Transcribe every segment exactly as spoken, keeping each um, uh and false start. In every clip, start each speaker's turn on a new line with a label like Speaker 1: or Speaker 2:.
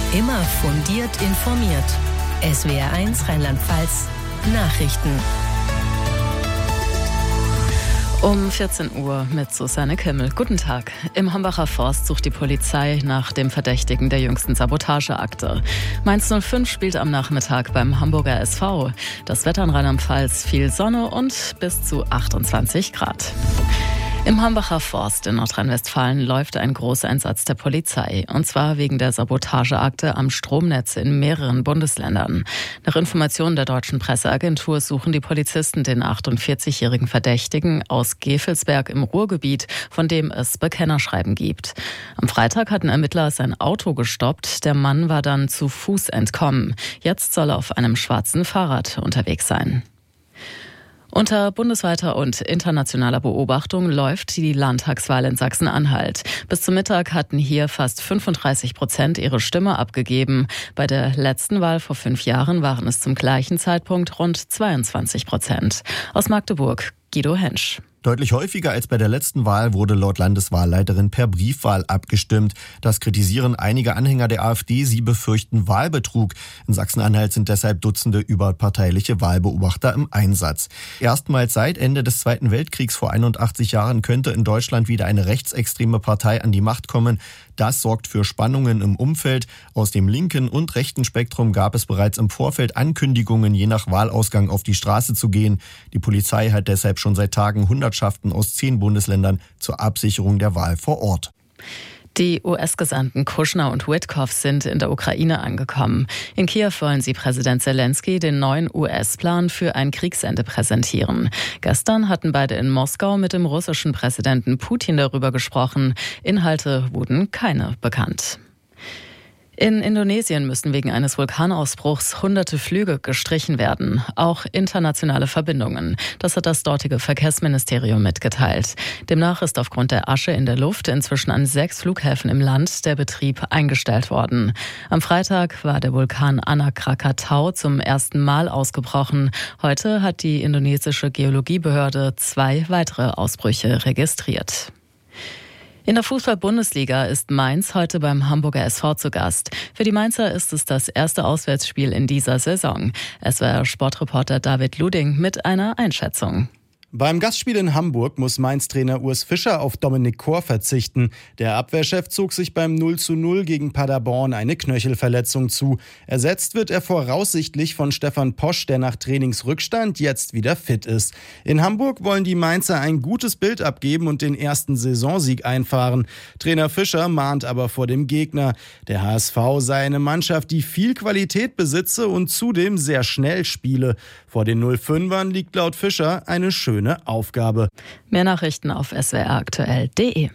Speaker 1: Immer fundiert informiert. S W R eins Rheinland-Pfalz Nachrichten.
Speaker 2: Um vierzehn Uhr mit Susanne Kimmel. Guten Tag. Im Hambacher Forst sucht die Polizei nach dem Verdächtigen der jüngsten Sabotageakte. Mainz null fünf spielt am Nachmittag beim Hamburger S V. Das Wetter in Rheinland-Pfalz: viel Sonne und bis zu achtundzwanzig Grad. Im Hambacher Forst in Nordrhein-Westfalen läuft ein Großeinsatz der Polizei. Und zwar wegen der Sabotageakte am Stromnetz in mehreren Bundesländern. Nach Informationen der deutschen Presseagentur suchen die Polizisten den achtundvierzigjährigen Verdächtigen aus Gevelsberg im Ruhrgebiet, von dem es Bekennerschreiben gibt. Am Freitag hatten Ermittler sein Auto gestoppt. Der Mann war dann zu Fuß entkommen. Jetzt soll er auf einem schwarzen Fahrrad unterwegs sein. Unter bundesweiter und internationaler Beobachtung läuft die Landtagswahl in Sachsen-Anhalt. Bis zum Mittag hatten hier fast fünfunddreißig Prozent ihre Stimme abgegeben. Bei der letzten Wahl vor fünf Jahren waren es zum gleichen Zeitpunkt rund zweiundzwanzig Prozent. Aus Magdeburg, Guido Hensch.
Speaker 3: Deutlich häufiger als bei der letzten Wahl wurde laut Landeswahlleiterin per Briefwahl abgestimmt. Das kritisieren einige Anhänger der AfD. Sie befürchten Wahlbetrug. In Sachsen-Anhalt sind deshalb Dutzende überparteiliche Wahlbeobachter im Einsatz. Erstmals seit Ende des Zweiten Weltkriegs vor einundachtzig Jahren könnte in Deutschland wieder eine rechtsextreme Partei an die Macht kommen. Das sorgt für Spannungen im Umfeld. Aus dem linken und rechten Spektrum gab es bereits im Vorfeld Ankündigungen, je nach Wahlausgang auf die Straße zu gehen. Die Polizei hat deshalb schon seit Tagen Hundertschaften aus zehn Bundesländern zur Absicherung der Wahl vor Ort.
Speaker 2: Die U S-Gesandten Kushner und Witkoff sind in der Ukraine angekommen. In Kiew wollen sie Präsident Zelensky den neuen U S-Plan für ein Kriegsende präsentieren. Gestern hatten beide in Moskau mit dem russischen Präsidenten Putin darüber gesprochen. Inhalte wurden keine bekannt. In Indonesien müssen wegen eines Vulkanausbruchs hunderte Flüge gestrichen werden, auch internationale Verbindungen. Das hat das dortige Verkehrsministerium mitgeteilt. Demnach ist aufgrund der Asche in der Luft inzwischen an sechs Flughäfen im Land der Betrieb eingestellt worden. Am Freitag war der Vulkan Anak Krakatau zum ersten Mal ausgebrochen. Heute hat die indonesische Geologiebehörde zwei weitere Ausbrüche registriert. In der Fußball-Bundesliga ist Mainz heute beim Hamburger S V zu Gast. Für die Mainzer ist es das erste Auswärtsspiel in dieser Saison. S W R-Sportreporter David Luding mit einer Einschätzung.
Speaker 4: Beim Gastspiel in Hamburg muss Mainz-Trainer Urs Fischer auf Dominik Kor verzichten. Der Abwehrchef zog sich beim null zu null gegen Paderborn eine Knöchelverletzung zu. Ersetzt wird er voraussichtlich von Stefan Posch, der nach Trainingsrückstand jetzt wieder fit ist. In Hamburg wollen die Mainzer ein gutes Bild abgeben und den ersten Saisonsieg einfahren. Trainer Fischer mahnt aber vor dem Gegner. Der H S V sei eine Mannschaft, die viel Qualität besitze und zudem sehr schnell spiele. Vor den null fünfern liegt laut Fischer eine schöne Aufgabe.
Speaker 2: Mehr Nachrichten auf s w r aktuell punkt d e.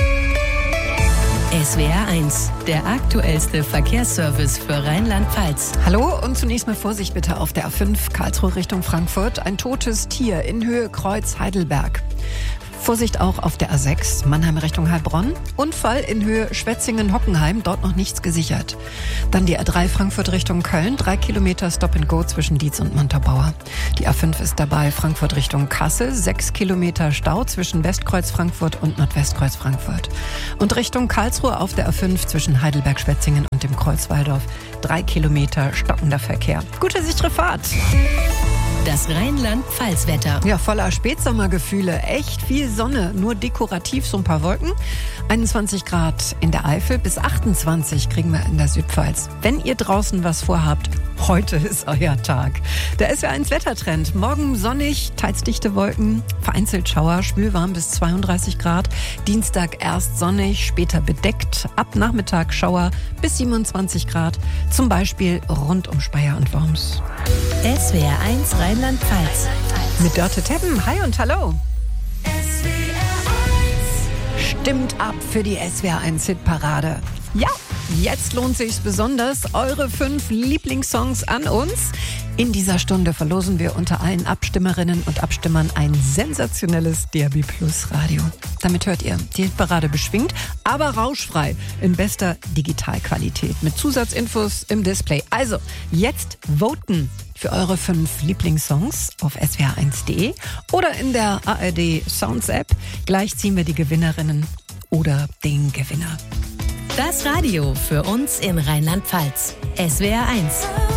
Speaker 1: S W R eins, der aktuellste Verkehrsservice für Rheinland-Pfalz.
Speaker 5: Hallo und zunächst mal Vorsicht bitte auf der A fünf Karlsruhe Richtung Frankfurt. Ein totes Tier in Höhe Kreuz Heidelberg. Vorsicht auch auf der A sechs, Mannheim Richtung Heilbronn. Unfall in Höhe Schwetzingen-Hockenheim, dort noch nichts gesichert. Dann die A drei Frankfurt Richtung Köln, drei Kilometer Stop and Go zwischen Dietz und Montabaur. Die A fünf ist dabei Frankfurt Richtung Kassel, sechs Kilometer Stau zwischen Westkreuz Frankfurt und Nordwestkreuz Frankfurt. Und Richtung Karlsruhe auf der A fünf zwischen Heidelberg-Schwetzingen und dem Kreuz Walldorf, drei Kilometer stockender Verkehr. Gute sichere Fahrt!
Speaker 1: Das Rheinland-Pfalz-Wetter.
Speaker 5: Ja, voller Spätsommergefühle. Echt viel Sonne, nur dekorativ so ein paar Wolken. einundzwanzig Grad in der Eifel, bis achtundzwanzig kriegen wir in der Südpfalz. Wenn ihr draußen was vorhabt, heute ist euer Tag. Der S W R eins Wettertrend. Morgen sonnig, teils dichte Wolken, vereinzelt Schauer, schwülwarm bis zweiunddreißig Grad. Dienstag erst sonnig, später bedeckt. Ab Nachmittag Schauer bis siebenundzwanzig Grad. Zum Beispiel rund um Speyer und Worms.
Speaker 1: S W R eins Rheinland-Pfalz.
Speaker 5: Mit Dörte Teppen. Hi und hallo.
Speaker 1: S W R eins.
Speaker 5: Stimmt ab für die S W R eins Hitparade. Ja, jetzt lohnt sich's besonders. Eure fünf Lieblingssongs an uns. In dieser Stunde verlosen wir unter allen Abstimmerinnen und Abstimmern ein sensationelles D A B Plus Radio. Damit hört ihr die Hitparade beschwingt, aber rauschfrei in bester Digitalqualität mit Zusatzinfos im Display. Also jetzt voten für eure fünf Lieblingssongs auf s w r eins punkt d e oder in der A R D Sounds App. Gleich ziehen wir die Gewinnerinnen oder den Gewinner.
Speaker 1: Das Radio für uns in Rheinland-Pfalz. S W R eins.